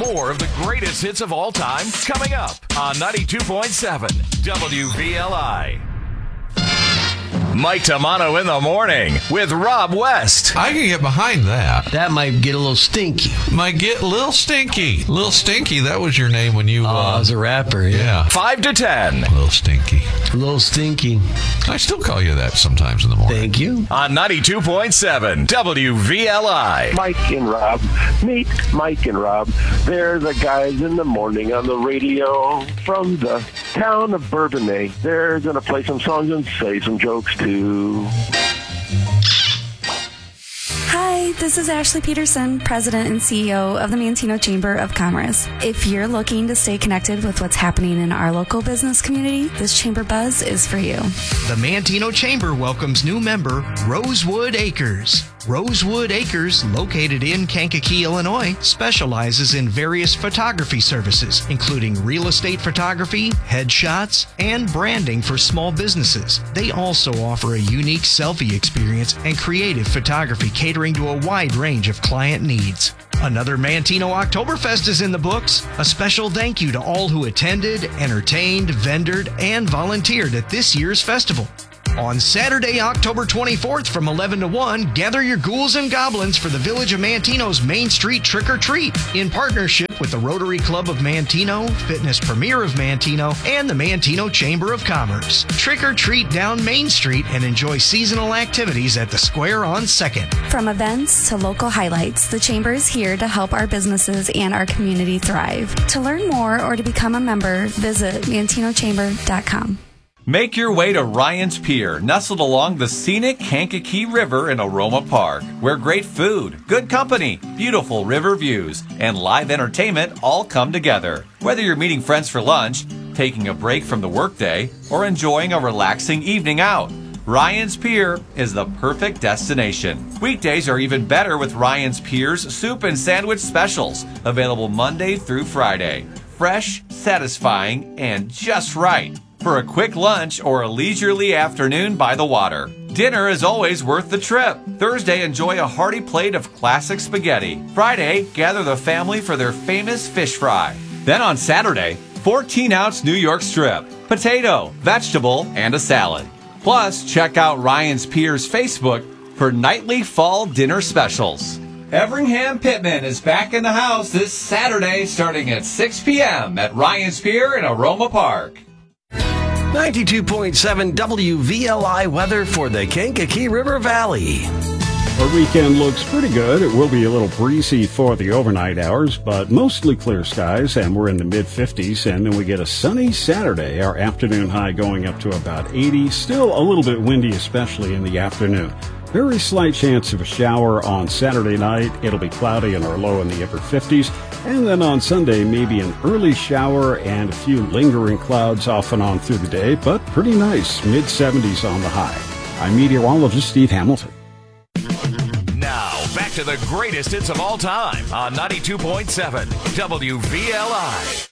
More of the greatest hits of all time coming up on 92.7 WVLI. Mike Tamano in the morning with Rob West. I can get behind that. That might get a little stinky. Might get a little stinky. Little Stinky, that was your name when you... I was a rapper, yeah. 5 to 10. Little Stinky. Little stinky. I still call you that sometimes in the morning. Thank you. On 92.7 WVLI. Mike and Rob. Meet Mike and Rob. They're the guys in the morning on the radio from the town of Bourbonnais. They're going to play some songs and say some jokes too. Hi, this is Ashley Peterson, President and CEO of the Manteno Chamber of Commerce. If you're looking to stay connected with what's happening in our local business community, this Chamber Buzz is for you. The Manteno Chamber welcomes new member Rosewood Acres. Rosewood Acres, located in Kankakee, Illinois, specializes in various photography services, including real estate photography, headshots, and branding for small businesses. They also offer a unique selfie experience and creative photography catering to a wide range of client needs. Another Manteno Oktoberfest is in the books. A special thank you to all who attended, entertained, vendored, and volunteered at this year's festival. On Saturday, October 24th from 11 to 1, gather your ghouls and goblins for the Village of Manteno's Main Street Trick or Treat in partnership with the Rotary Club of Manteno, Fitness Premier of Manteno, and the Manteno Chamber of Commerce. Trick or treat down Main Street and enjoy seasonal activities at the Square on 2nd. From events to local highlights, the Chamber is here to help our businesses and our community thrive. To learn more or to become a member, visit mantenochamber.com. Make your way to Ryan's Pier, nestled along the scenic Kankakee River in Aroma Park, where great food, good company, beautiful river views, and live entertainment all come together. Whether you're meeting friends for lunch, taking a break from the workday, or enjoying a relaxing evening out, Ryan's Pier is the perfect destination. Weekdays are even better with Ryan's Pier's soup and sandwich specials, available Monday through Friday. Fresh, satisfying, and just right for a quick lunch or a leisurely afternoon by the water. Dinner is always worth the trip. Thursday, enjoy a hearty plate of classic spaghetti. Friday, gather the family for their famous fish fry. Then on Saturday, 14-ounce New York strip, potato, vegetable, and a salad. Plus, check out Ryan's Pier's Facebook for nightly fall dinner specials. Everingham Pittman is back in the house this Saturday starting at 6 p.m. at Ryan's Pier in Aroma Park. 92.7 WVLI weather for the Kankakee River Valley. Our weekend looks pretty good. It will be a little breezy for the overnight hours, but mostly clear skies, and we're in the mid-50s, and then we get a sunny Saturday. Our afternoon high going up to about 80. Still a little bit windy, especially in the afternoon. Very slight chance of a shower on Saturday night. It'll be cloudy and our low in the upper 50s. And then on Sunday, maybe an early shower and a few lingering clouds off and on through the day, but pretty nice, mid-70s on the high. I'm meteorologist Steve Hamilton. Now, back to the greatest hits of all time on 92.7 WVLI.